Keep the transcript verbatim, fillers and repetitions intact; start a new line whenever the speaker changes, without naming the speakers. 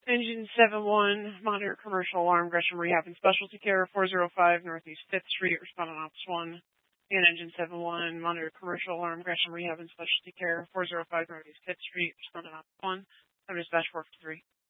Engine seven one, monitor commercial alarm, Gresham Rehab and Specialty Care, four oh five Northeast fifth Street, respondent Ops one. And Engine seven one, monitor commercial alarm, Gresham Rehab and Specialty Care, four oh five Northeast fifth Street, respondent Ops one. I'm dispatch four fifty-three.